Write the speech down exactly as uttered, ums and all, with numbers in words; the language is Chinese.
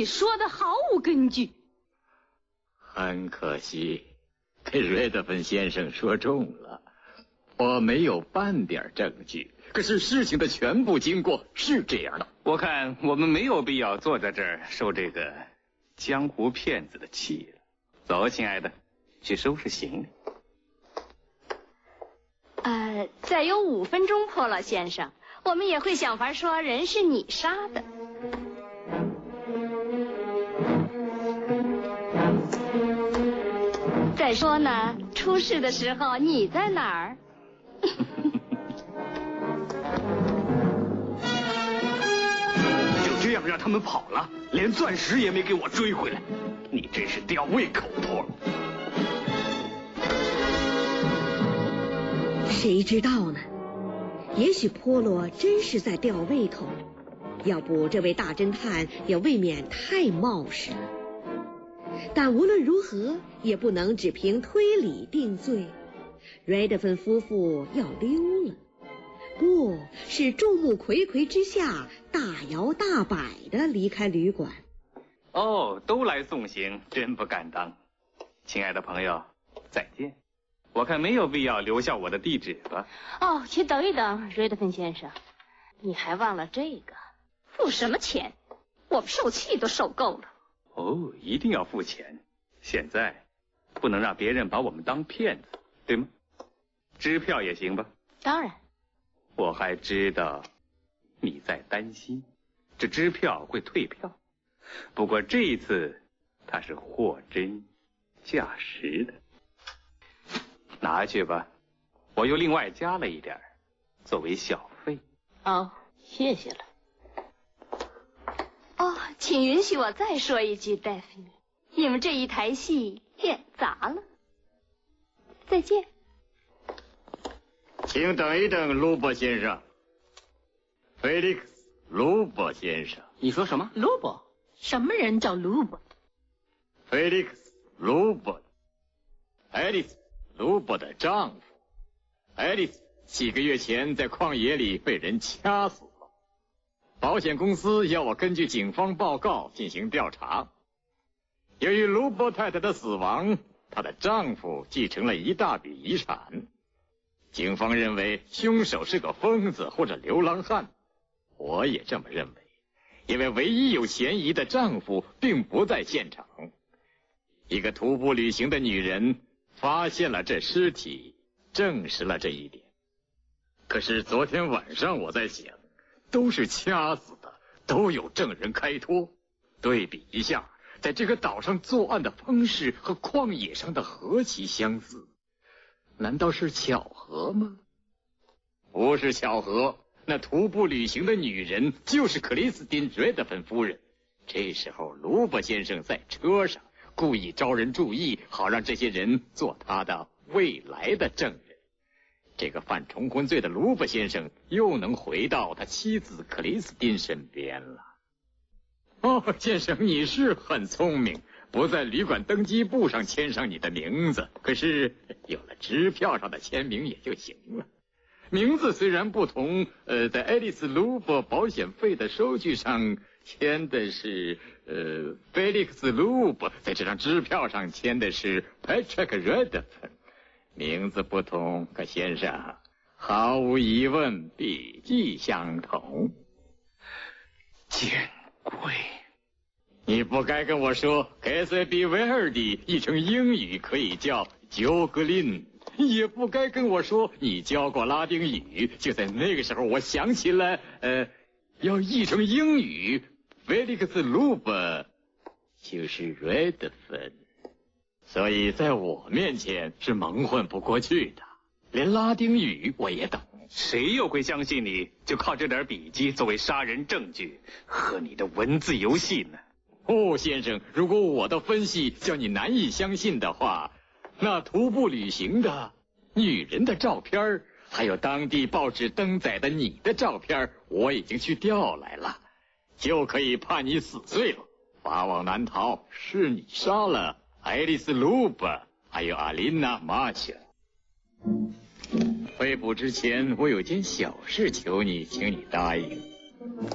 你说的毫无根据。 很可惜，被瑞德芬先生说中了。我没有半点证据，可是事情的全部经过是这样的。 我看我们没有必要坐在这儿受这个江湖骗子的气了。走，亲爱的，去收拾行李。 呃，再有五分钟，波洛先生，我们也会想法说人是你杀的。再说呢，出事的时候你在哪儿？ 就这样让他们跑了，连钻石也没给我追回来，你真是吊胃口，托。 谁知道呢？也许波洛真是在吊胃口，要不这位大侦探也未免太冒失了。但无论如何，也不能只凭推理定罪。瑞德芬夫妇要溜了，不是众目睽睽之下大摇大摆地离开旅馆。 哦，都来送行，真不敢当。亲爱的朋友，再见。我看没有必要留下我的地址吧。 哦，请等一等，瑞德芬先生，你还忘了这个？付什么钱？我们受气都受够了。 哦，一定要付钱。现在不能让别人把我们当骗子，对吗？支票也行吧？ 当然。 我还知道你在担心这支票会退票，不过这一次它是货真价实的。拿去吧，我又另外加了一点作为小费。 哦，谢谢了。哦，请允许我再说一句，戴芙妮，你们这一台戏演砸了。再见。 请等一等，卢伯先生。菲利克斯·卢伯先生。 你说什么？卢伯？什么人叫卢伯？ 菲利克斯·卢伯，爱丽丝·卢伯的丈夫。爱丽丝几个月前在旷野里被人掐死了。保险公司要我根据警方报告进行调查。由于卢伯太太的死亡，她的丈夫继承了一大笔遗产。警方认为凶手是个疯子或者流浪汉，我也这么认为，因为唯一有嫌疑的丈夫并不在现场。一个徒步旅行的女人发现了这尸体，证实了这一点。可是昨天晚上我在想，都是掐死的，都有证人开脱，对比一下，在这个岛上作案的方式和旷野上的何其相似，难道是巧合吗？不是巧合，那徒步旅行的女人就是克里斯汀·瑞德芬夫人。这时候卢伯先生在车上，故意招人注意，好让这些人做他的未来的证人。这个犯重婚罪的卢伯先生又能回到他妻子克里斯汀身边了。哦，先生，你是很聪明，不在旅馆登记簿上签上你的名字，可是有了支票上的签名也就行了。名字虽然不同，呃，在爱丽丝·卢伯保险费的收据上签的是呃菲利克斯·卢伯，在这张支票上签的是 Patrick Redfern。名字不同，可先生，毫无疑问笔迹相同。 见鬼！ 你不该跟我说凯瑟比维尔迪译成英语可以叫九格林，也不该跟我说你教过拉丁语。就在那个时候，我想起了，呃，要译成英语，菲利克斯·卢伯就是瑞德芬，所以在我面前是蒙混不过去的。连拉丁语我也懂。 谁又会相信你就靠这点笔迹作为杀人证据和你的文字游戏呢？ 哦，先生，如果我的分析叫你难以相信的话，那徒步旅行的女人的照片，还有当地报纸登载的你的照片，我已经去调来了，就可以判你死罪了。法网难逃，是你杀了爱丽丝·卢伯，还有阿琳娜·马切。被捕之前，我有件小事求你，请你答应。